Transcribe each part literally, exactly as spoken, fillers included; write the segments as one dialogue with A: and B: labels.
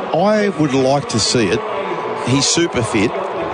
A: I would like to see it. He's super fit.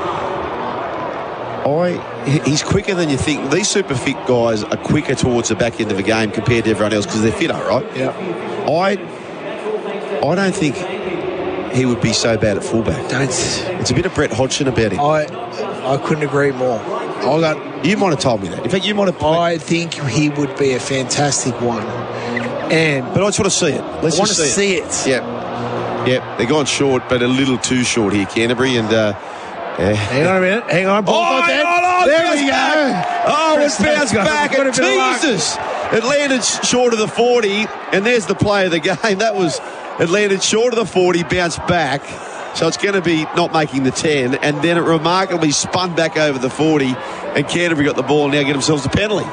A: I, he's quicker than you think. These super fit guys are quicker towards the back end of the game compared to everyone else because they're fitter, right?
B: Yeah.
A: I, I don't think he would be so bad at fullback.
B: Don't.
A: It's a bit of Brett Hodgson about him.
B: I, I couldn't agree more. I got.
A: You might have told me that. In fact, you might have.
B: I think he would be a fantastic one. And
A: but I just want to see it. Let's
B: I want
A: just
B: to
A: see
B: see
A: it.
B: it.
A: Yeah. Yep, they're gone short, but a little too short here, Canterbury. And uh, yeah.
B: hang on a minute, hang on.
A: Oh, hang on, oh,
B: there we go.
A: Back. Oh, it bounced back. It teases. It landed short of the forty, and there's the play of the game. That was it landed short of the forty, bounced back. So it's going to be not making the ten, and then it remarkably spun back over the forty, and Canterbury got the ball and now get themselves a penalty.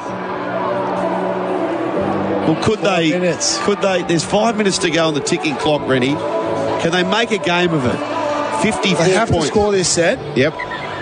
A: Well, could
B: Five
A: they?
B: minutes.
A: Could they? There's five minutes to go on the ticking clock, Rennie. Can they make a game of it? fifty-four
B: They have
A: points.
B: to score this set.
A: Yep.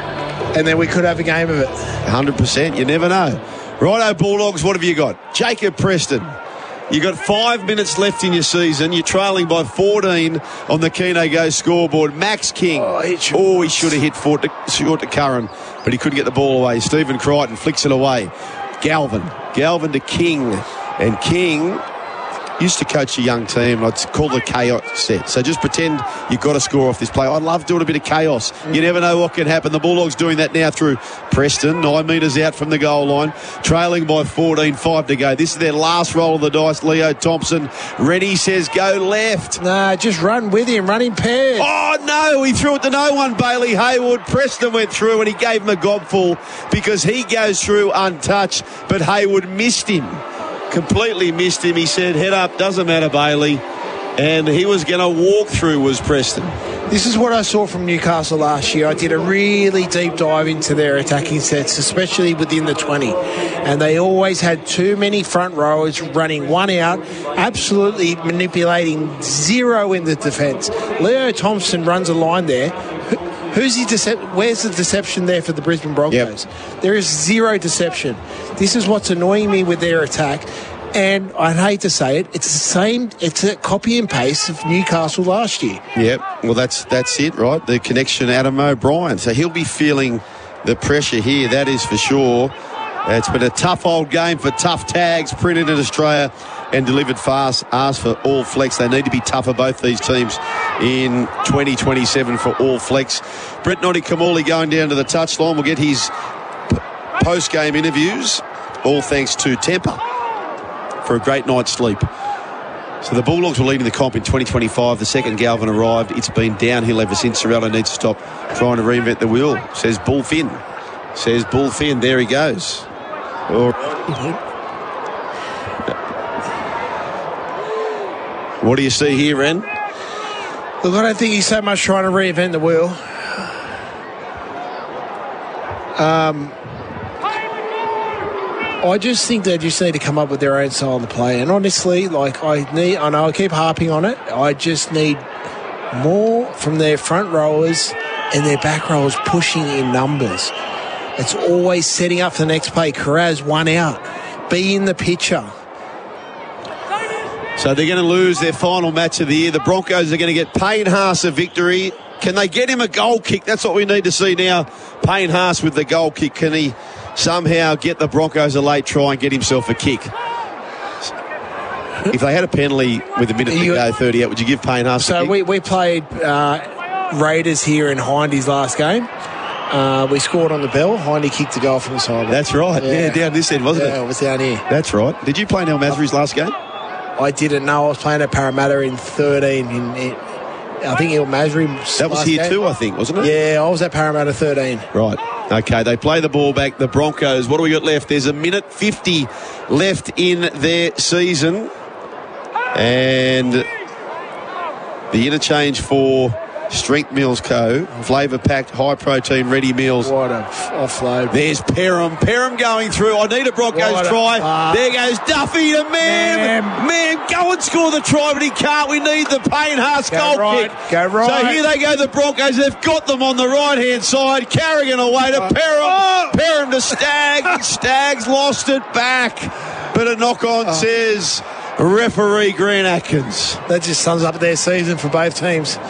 B: And then we could have a game of it.
A: one hundred percent. You never know. Righto, Bulldogs, what have you got? Jacob Preston. You got five minutes left in your season. You're trailing by fourteen on the Keno Go scoreboard. Max King.
B: Oh, he should,
A: oh, he should have hit short to, short to Curran, but he couldn't get the ball away. Stephen Crichton flicks it away. Galvin. Galvin to King. And King used to coach a young team. I'd call the chaos set. So just pretend you've got to score off this play. I love doing a bit of chaos. Mm. You never know what can happen. The Bulldogs doing that now through Preston. Nine metres out from the goal line. Trailing by fourteen, five to go. This is their last roll of the dice. Leo Thompson. Rennie says go left.
B: Nah, just run with him. Run in pairs.
A: Oh, no. He threw it to no one, Bailey Hayward. Preston went through and he gave him a gobful because he goes through untouched, but Hayward missed him. Completely missed him. He said, head up, doesn't matter, Bailey. And he was going to walk through, was Preston.
B: This is what I saw from Newcastle last year. I did a really deep dive into their attacking sets, especially within the twenty. And they always had too many front rowers running one out, absolutely manipulating zero in the defence. Leo Thompson runs a line there. Who's he dece- Where's the deception there for the Brisbane Broncos? Yep. There is zero deception. This is what's annoying me with their attack. And I'd hate to say it, it's the same, it's a copy and paste of Newcastle last year.
A: Yep, well, that's that's it, right? The connection, Adam O'Brien. So he'll be feeling the pressure here, that is for sure. It's been a tough old game for tough tags, printed in Australia and delivered fast. Asked for All Flex. They need to be tougher, both these teams, in twenty twenty-seven for All Flex. Brett Notty-Kamali going down to the touchline. We'll get his p- post-game interviews, all thanks to Temper, for a great night's sleep. So the Bulldogs were leading the comp in twenty twenty-five. The second Galvin arrived. It's been downhill ever since. Sorrello needs to stop trying to reinvent the wheel, says Bull Finn. Says Bull Finn. There he goes. All right. What do you see here, Ren?
B: Look, I don't think he's so much trying to reinvent the wheel. Um, I just think they just need to come up with their own style of play. And honestly, like I need, I know I keep harping on it. I just need more from their front rowers and their back rowers pushing in numbers. It's always setting up for the next play. Carraz one out. Be in the picture.
A: So they're going to lose their final match of the year. The Broncos are going to get Payne Haas a victory. Can they get him a goal kick? That's what we need to see now. Payne Haas with the goal kick. Can he somehow get the Broncos a late try and get himself a kick? If they had a penalty with a minute to go, thirty-eight, would you give Payne Haas
B: so
A: a kick?
B: So we, we played uh, Raiders here in Hindy's last game. Uh, we scored on the bell. Hindy kicked a goal from the sideline.
A: That's right. Yeah. yeah, down this end, wasn't
B: yeah,
A: it?
B: Yeah, it was down here.
A: That's right. Did you play Nel Masri's last game?
B: I didn't know. I was playing at Parramatta in thirteen. In, in I think Il Masri.
A: That was here
B: game.
A: too, I think, wasn't it?
B: Yeah, I was at Parramatta thirteen.
A: Right. Okay, they play the ball back. The Broncos, what do we got left? There's a minute fifty left in their season. And the interchange for Strength Meals Co. Flavour-packed, high-protein, ready meals.
B: What a offload.
A: There's Perham. Perham going through. I need a Broncos
B: what
A: try.
B: A, uh,
A: there goes Duffy to Mam. Mam, go and score the try, but he can't. We need the Payne Haas goal
B: right,
A: kick.
B: Go right.
A: So here they go, the Broncos. They've got them on the right-hand side. Carrigan away to Perham. Oh. Perham to Staggs. Staggs lost it back. But a knock-on oh. says referee Grant Atkins.
B: That just sums up their season for both teams.